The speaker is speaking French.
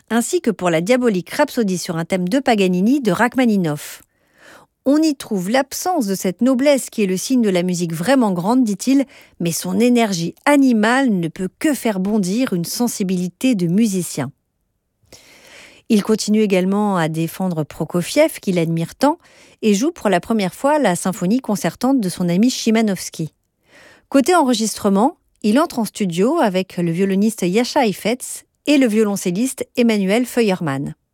ainsi que pour la diabolique Rhapsodie sur un thème de Paganini de Rachmaninoff. On y trouve l'absence de cette noblesse qui est le signe de la musique vraiment grande, dit-il, mais son énergie animale ne peut que faire bondir une sensibilité de musicien. Il continue également à défendre Prokofiev, qu'il admire tant, et joue pour la première fois la symphonie concertante de son ami Chimanovski. Côté enregistrement, il entre en studio avec le violoniste Jascha Heifetz et le violoncelliste Emmanuel Feuermann.